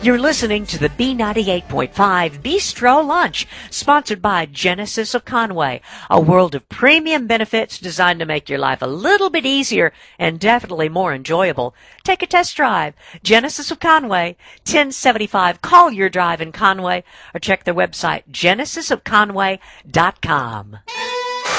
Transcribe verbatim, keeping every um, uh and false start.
You're listening to the B ninety-eight point five Bistro Lunch, sponsored by Genesis of Conway, a world of premium benefits designed to make your life a little bit easier and definitely more enjoyable. Take a test drive. Genesis of Conway, ten seventy-five Collier Drive in Conway, or check their website, genesis of conway dot com.